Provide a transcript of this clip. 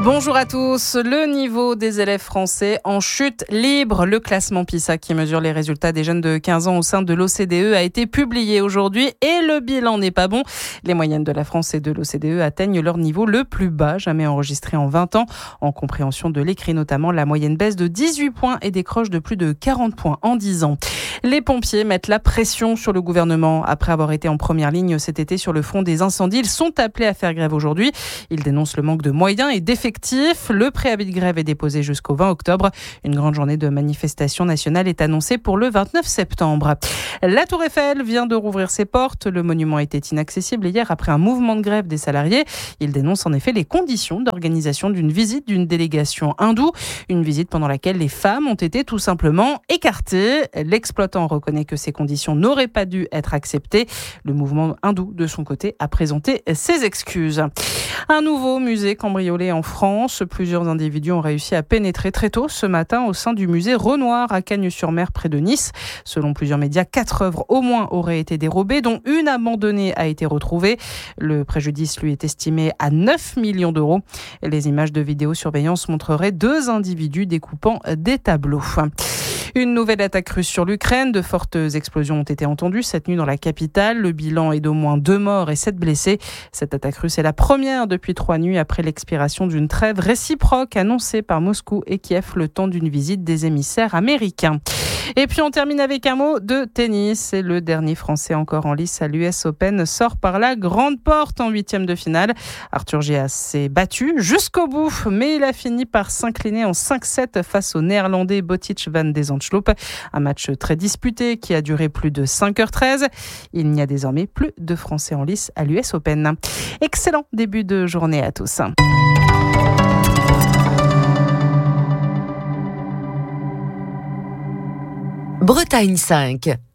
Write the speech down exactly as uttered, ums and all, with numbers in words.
Bonjour à tous. Le niveau des élèves français en chute libre. Le classement PISA qui mesure les résultats des jeunes de quinze ans au sein de l'O C D E a été publié aujourd'hui et le bilan n'est pas bon. Les moyennes de la France et de l'O C D E atteignent leur niveau le plus bas jamais enregistré en vingt ans. En compréhension de l'écrit notamment, la moyenne baisse de dix-huit points et décroche de plus de quarante points en dix ans. Les pompiers mettent la pression sur le gouvernement. Après avoir été en première ligne cet été sur le front des incendies, ils sont appelés à faire grève aujourd'hui. Ils dénoncent le manque de moyens et d'effectifs. Le préavis de grève est déposé jusqu'au vingt octobre. Une grande journée de manifestation nationale est annoncée pour le vingt-neuf septembre. La Tour Eiffel vient de rouvrir ses portes. Le monument était inaccessible hier après un mouvement de grève des salariés. Ils dénoncent en effet les conditions d'organisation d'une visite d'une délégation hindoue. Une visite pendant laquelle les femmes ont été tout simplement écartées. L'exploitant reconnaît que ces conditions n'auraient pas dû être acceptées. Le mouvement hindou, de son côté, a présenté ses excuses. Un nouveau musée cambriolé en France. Plusieurs individus ont réussi à pénétrer très tôt ce matin au sein du musée Renoir à Cagnes-sur-Mer près de Nice. Selon plusieurs médias, quatre œuvres au moins auraient été dérobées, dont une abandonnée a été retrouvée. Le préjudice lui est estimé à neuf millions d'euros. Les images de vidéosurveillance montreraient deux individus découpant des tableaux. Une nouvelle attaque russe sur l'Ukraine. De fortes explosions ont été entendues cette nuit dans la capitale. Le bilan est d'au moins deux morts et sept blessés. Cette attaque russe est la première depuis trois nuits après l'expiration d'une trêve réciproque annoncée par Moscou et Kiev le temps d'une visite des émissaires américains. Et puis on termine avec un mot de tennis. Et le dernier Français encore en lice à l'U S Open sort par la grande porte en huitième de finale. Arthur Gias s'est battu jusqu'au bout, mais il a fini par s'incliner en cinq sept face au Néerlandais Botic van de Zandschulp. Un match très disputé qui a duré plus de cinq heures treize. Il n'y a désormais plus de Français en lice à l'U S Open. Excellent début de journée à tous. Bretagne cinq.